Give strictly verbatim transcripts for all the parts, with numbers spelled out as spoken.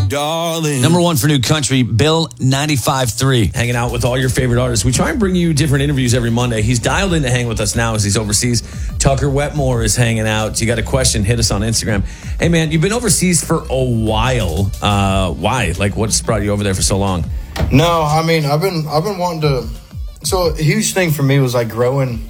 darling. Number one for new country, Bill ninety-five three. Hanging out with all your favorite artists. We try and bring you different interviews every Monday. He's dialed in to hang with us now as he's overseas. Tucker Wetmore is hanging out. You got a question, hit us on Instagram. Hey, man, you've been overseas for a while. Uh, why? Like, what's brought you over there for so long? No, I mean, I've been I've been wanting to. So a huge thing for me was like growing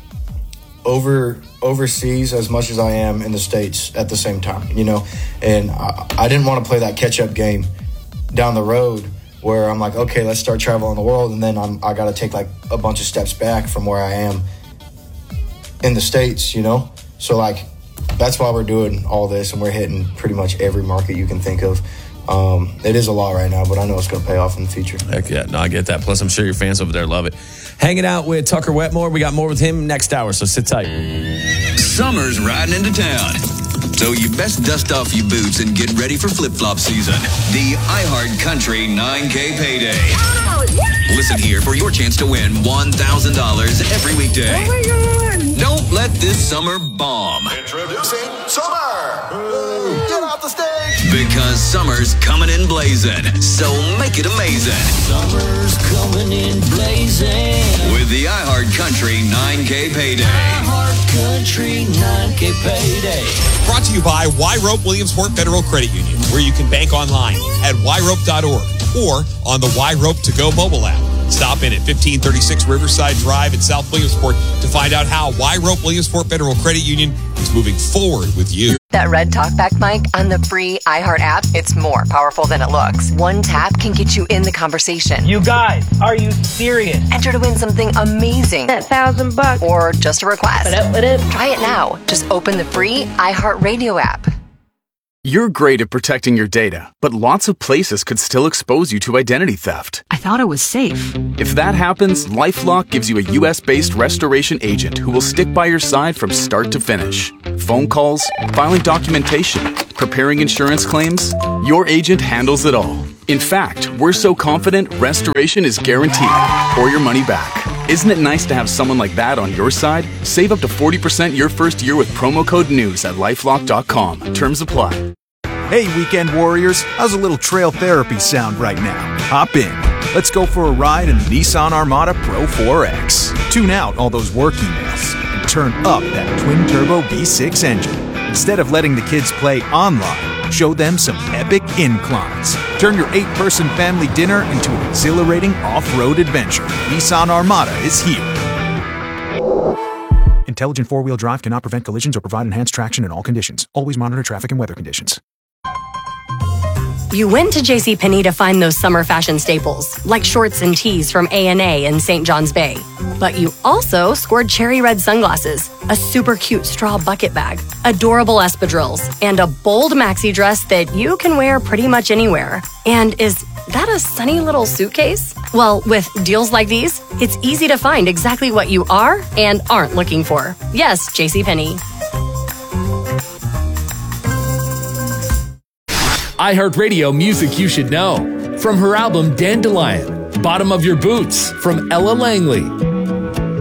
over overseas as much as I am in the States at the same time, you know. And I, I didn't want to play that catch-up game down the road where I'm like, okay, let's start traveling the world, and then I'm I got to take like a bunch of steps back from where I am in the States, you know. So like that's why we're doing all this, and we're hitting pretty much every market you can think of. Um, it is a lot right now, but I know it's going to pay off in the future. Heck yeah, no, I get that. Plus, I'm sure your fans over there love it. Hanging out with Tucker Wetmore. We got more with him next hour, so sit tight. Summer's riding into town, so you best dust off your boots and get ready for flip-flop season. The iHeart Country nine K Payday. Oh, yes. Listen here for your chance to win one thousand dollars every weekday. Oh, my God. Don't let this summer bomb. Introducing Summer. Get off the stage. Because summer's coming in blazing, so make it amazing. Summer's coming in blazing. With the iHeart Country nine K Payday. iHeart Country nine K Payday. Brought to you by Y Rope Williamsport Federal Credit Union, where you can bank online at y rope dot org or on the Y Rope to Go mobile app. Stop in at fifteen thirty-six Riverside Drive in South Williamsport to find out how Y Rope Williamsport Federal Credit Union is moving forward with you. That red talkback mic on the free iHeart app, it's more powerful than it looks. One tap can get you in the conversation. You guys, are you serious? Enter to win something amazing. That thousand bucks. Or just a request. What up, what up? Try it now. Just open the free iHeart Radio app. You're great at protecting your data, but lots of places could still expose you to identity theft. I thought it was safe. If that happens, LifeLock gives you a U S-based restoration agent who will stick by your side from start to finish. Phone calls, filing documentation, preparing insurance claims, your agent handles it all. In fact, we're so confident restoration is guaranteed or your money back. Isn't it nice to have someone like that on your side? Save up to forty percent your first year with promo code NEWS at lifelock dot com. Terms apply. Hey, weekend warriors, how's a little trail therapy sound right now? Hop in. Let's go for a ride in the Nissan Armada Pro four X. Tune out all those work emails and turn up that twin-turbo V six engine. Instead of letting the kids play online, show them some epic inclines. Turn your eight-person family dinner into an exhilarating off-road adventure. Nissan Armada is here. Intelligent four-wheel drive cannot prevent collisions or provide enhanced traction in all conditions. Always monitor traffic and weather conditions. You went to JCPenney to find those summer fashion staples, like shorts and tees from A and A in Saint John's Bay. But you also scored cherry red sunglasses, a super cute straw bucket bag, adorable espadrilles, and a bold maxi dress that you can wear pretty much anywhere. And is that a sunny little suitcase? Well, with deals like these, it's easy to find exactly what you are and aren't looking for. Yes, JCPenney. iHeartRadio music you should know. From her album Dandelion, Bottom of Your Boots from Ella Langley.